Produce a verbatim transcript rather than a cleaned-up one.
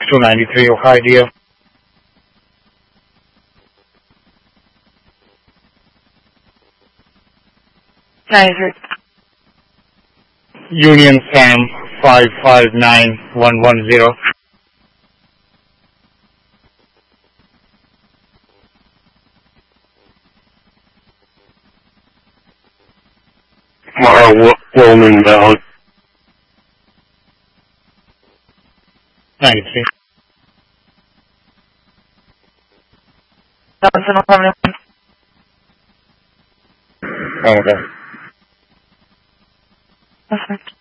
two ninety-three Ohio. ninety-three. Union Sam five five nine one one zero. Mara Woolman Valley. ninety-three. Johnson Apartment. Okay. Perfect.